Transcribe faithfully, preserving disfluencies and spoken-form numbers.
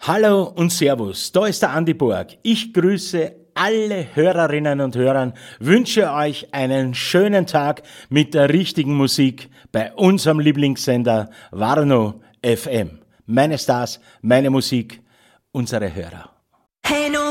Hallo und Servus, da ist der Andi Borg. Ich grüße alle Hörerinnen und Hörer, wünsche euch einen schönen Tag mit der richtigen Musik bei unserem Lieblingssender Warnow F M. Meine Stars, meine Musik, unsere Hörer. Hey, no